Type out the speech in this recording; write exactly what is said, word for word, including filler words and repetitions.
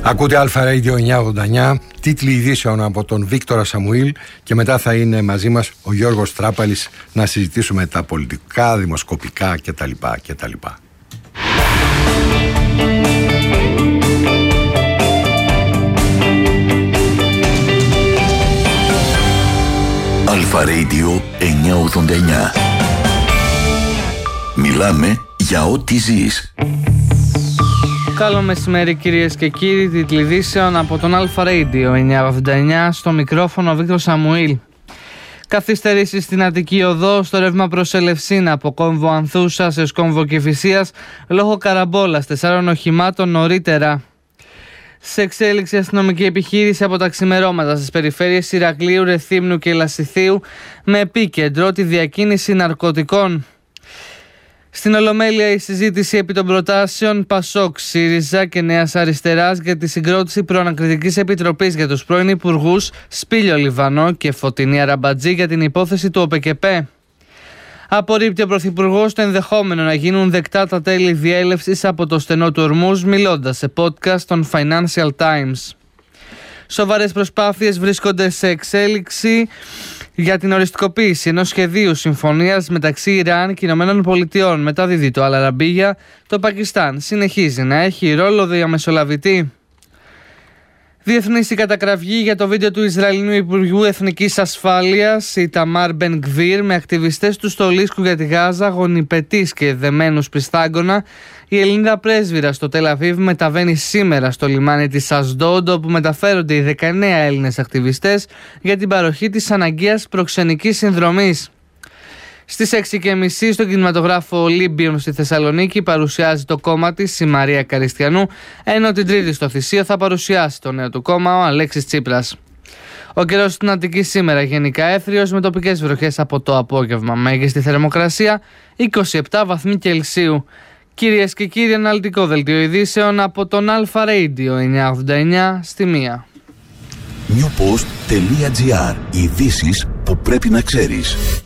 Ακούτε Αλφα Radio εννιακόσια ογδόντα εννιά, τίτλοι ειδήσεων από τον Βίκτορα Σαμουήλ και μετά θα είναι μαζί μας ο Γιώργος Τράπαλης να συζητήσουμε τα πολιτικά, δημοσκοπικά κτλ. κτλ. Αλφα Radio εννιακόσια ογδόντα εννιά. Μιλάμε για ό,τι ζεις. Καλό μεσημέρι κυρίες και κύριοι, τίτλοι ειδήσεων από τον Αλφα Radio εννιακόσια ογδόντα εννιά, στο μικρόφωνο ο Βίκτορ Σαμουήλ. Καθυστερήσεις στην Αττική Οδό, στο ρεύμα προς Ελευσίνα από κόμβο Ανθούσα σε κόμβο Κηφισίας λόγω καραμπόλας τεσσάρων οχημάτων νωρίτερα. Σε εξέλιξη αστυνομική επιχείρηση από τα ξημερώματα στις περιφέρειες Ηρακλείου, Ρεθύμνου και Λασιθίου με επίκεντρο τη διακίνηση ναρκωτικών. Στην Ολομέλεια η συζήτηση επί των προτάσεων Πασόκ, ΣΥΡΙΖΑ και Νέας Αριστεράς για τη συγκρότηση προανακριτικής επιτροπής για τους πρώην υπουργούς Σπήλιο Λιβανό και Φωτεινή Αραμπατζή για την υπόθεση του ΟΠΕΚΕΠΕ. Απορρίπτει ο Πρωθυπουργός το ενδεχόμενο να γίνουν δεκτά τα τέλη διέλευσης από το στενό του Ορμούζ, μιλώντας σε podcast των Financial Times. Σοβαρές προσπάθειες βρίσκονται σε εξέλιξη για την οριστικοποίηση ενός σχεδίου συμφωνίας μεταξύ Ιράν και Ηνωμένων Πολιτειών. Μεταδίδει το Αλ Αραμπίγια, το Πακιστάν συνεχίζει να έχει ρόλο διαμεσολαβητή. Διεθνής η κατακραυγή για το βίντεο του Ισραηλινού Υπουργού Εθνικής Ασφάλειας Ιταμάρ Μπεν Γκβίρ με ακτιβιστές του στολίσκου για τη Γάζα, γονιπετής και δεμένους πιστάγκωνα. Η Ελληνίδα πρέσβυρα στο Τελ Αβίβ μεταβαίνει σήμερα στο λιμάνι της Ασντόντ, όπου μεταφέρονται οι δεκαεννέα Έλληνες ακτιβιστές για την παροχή της αναγκαίας προξενικής συνδρομής. Στις έξι και μισή στον κινηματογράφο Ολύμπιον στη Θεσσαλονίκη παρουσιάζει το κόμμα της η Μαρία Καριστιανού, ενώ την Τρίτη στο Θησίο θα παρουσιάσει το νέο του κόμμα ο Αλέξης Τσίπρας. Ο καιρός στην Αττική σήμερα γενικά έθριος με τοπικές βροχές από το απόγευμα. Μέγιστη θερμοκρασία είκοσι επτά βαθμοί Κελσίου. Κυρίες και κύριοι, αναλυτικό δελτίο ειδήσεων από τον Αλφα Radio εννιακόσια ογδόντα εννιά στη μία. newpost.gr. Ειδήσεις που πρέπει να ξέρεις.